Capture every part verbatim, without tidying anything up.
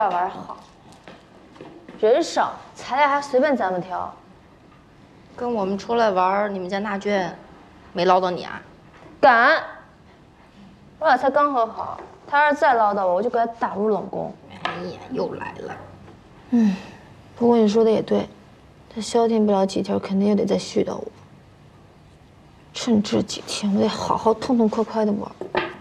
玩好，人少，材料还随便咱们挑。 跟我们出来玩，你们家娜娟没唠叨你啊？ 敢！我俩才刚和好，他要是再唠叨我，我就给他打入冷宫。 哎呀，又来了。 嗯，不过你说的也对，他消停不了几天，肯定也得再絮叨我。趁这几天，我得好好痛痛快快的玩。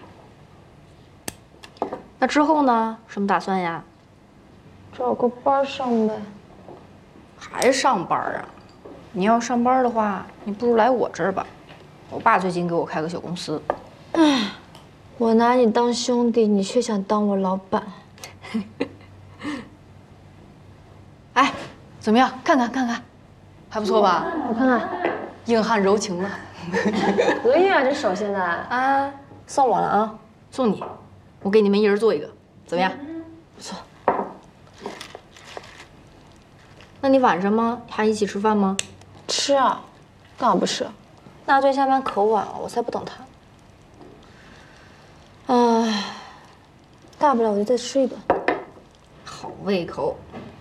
那之后呢？什么打算呀？ 找个班上呗。 还上班啊？你要上班的话，你不如来我这儿吧。我爸最近给我开个小公司。 唉，我拿你当兄弟，你却想当我老板。 哎，怎么样？看看看看，还不错吧？ 我看看， 硬汉柔情了。 得意啊，这手现在啊，送我了啊，送你，我给你们一人做一个，怎么样？ 不错。 那你晚上吗？还一起吃饭吗？ 吃啊，干嘛不吃？娜娟下班可晚了，我才不等她。唉，大不了我就再吃一顿。 好胃口。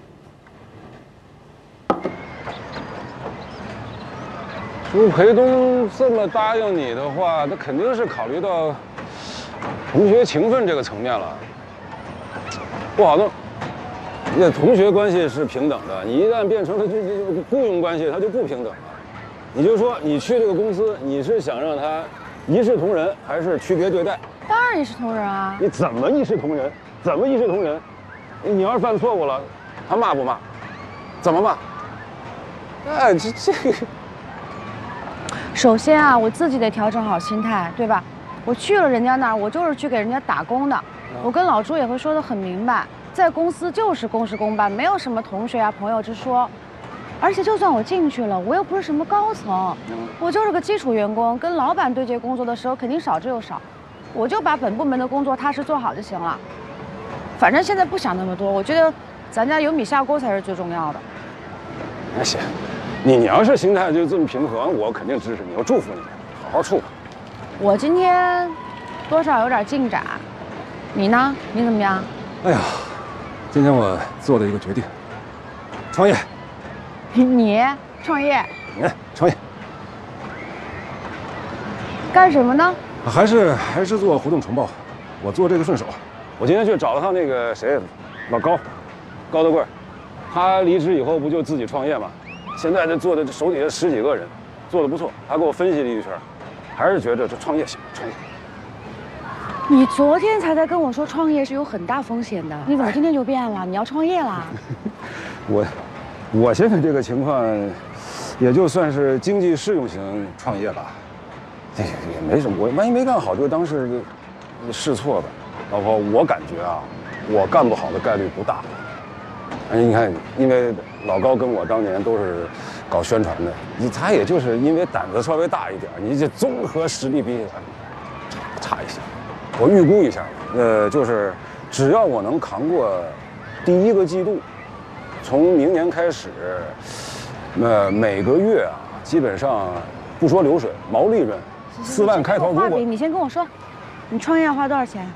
朱培东这么答应你的话，那肯定是考虑到同学情分这个层面了，不好弄。那同学关系是平等的，你一旦变成了这这雇佣关系，它就不平等了。你就说你去这个公司，你是想让他一视同仁，还是区别对待？ 当然一视同仁啊！ 你怎么一视同仁？怎么一视同仁？你要是犯错误了，他骂不骂？怎么骂？哎，这这个。 首先啊，我自己得调整好心态，对吧？我去了人家那儿，我就是去给人家打工的。我跟老朱也会说得很明白，在公司就是公事公办，没有什么同学啊、朋友之说。而且就算我进去了，我又不是什么高层，我就是个基础员工，跟老板对接工作的时候肯定少之又少。我就把本部门的工作踏实做好就行了。反正现在不想那么多，我觉得咱家有米下锅才是最重要的。 那行。你你要是心态就这么平和，我肯定支持你，我祝福你，好好处吧。 我今天多少有点进展，你呢？你怎么样？ 哎呀，今天我做了一个决定，创业。 你创业？ 你创业干什么呢？ 还是还是做活动承包，我做这个顺手。我今天去找了趟那个谁，老高，高德贵，他离职以后不就自己创业吗？现在这做的手底下十几个人，做的不错。他给我分析了一圈，还是觉得这创业行，创业。 你昨天才在跟我说创业是有很大风险的，你怎么今天就变了？你要创业啦？ 我，我现在这个情况，也就算是经济适用型创业吧，也也没什么。我万一没干好，就当是试错吧。老婆，我感觉啊，我干不好的概率不大。哎，你看，因为老高跟我当年都是搞宣传的，你他也就是因为胆子稍微大一点，你这综合实力比差差一些。我预估一下，呃，就是只要我能扛过第一个季度，从明年开始，呃，每个月啊，基本上不说流水，毛利润四万开头。如果你先跟我说，你创业要花多少钱？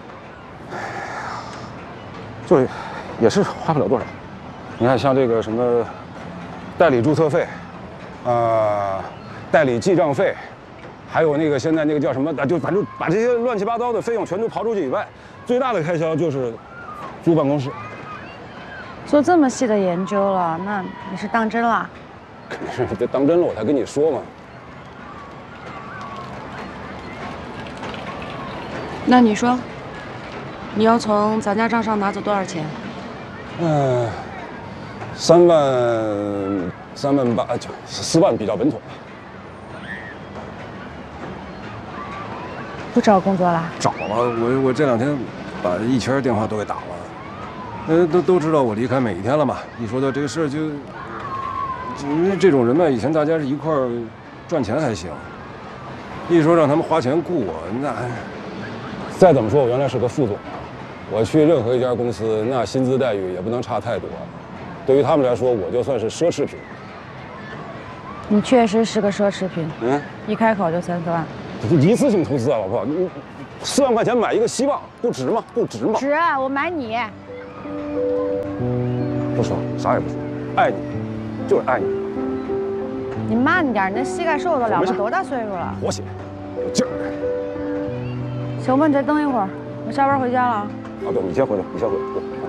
就也是花不了多少。你看，像这个什么代理注册费，呃，代理记账费，还有那个现在那个叫什么，就反正把这些乱七八糟的费用全都刨出去以外，最大的开销就是租办公室。 做这么细的研究了，那你是当真了？ 肯定是当真了，我才跟你说嘛。 那你说，你要从咱家账上拿走多少钱？ 嗯、呃。三万，三万八，就四万比较稳妥。 不找工作啦？ 找了，我我这两天把一圈电话都给打了，呃，都都知道我离开每一天了嘛。一说到这个事儿，就，因为这种人嘛，以前大家是一块儿赚钱还行，一说让他们花钱雇我，那再怎么说，我原来是个副总，我去任何一家公司，那薪资待遇也不能差太多。对于他们来说，我就算是奢侈品。 你确实是个奢侈品。 嗯， 一开口就三四万， 这是一次性投资啊，老婆，你四万块钱买一个希望，不值吗？不值吗？ 值，我买你。 说，啥也不说，爱你，就是爱你。 你慢点，你那膝盖受得了吗？ 没事多大岁数了？ 活血，有劲儿。 行吧，你再等一会儿，我下班回家了啊。 啊，对，你先回去，你先回去。